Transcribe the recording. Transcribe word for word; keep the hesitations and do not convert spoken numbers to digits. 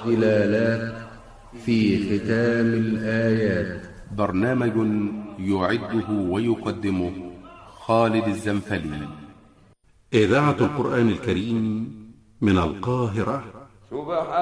ضلالات في ختام الآيات. برنامج يعده ويقدمه خالد الزنفلي. إذاعة القرآن الكريم من القاهرة. سبحان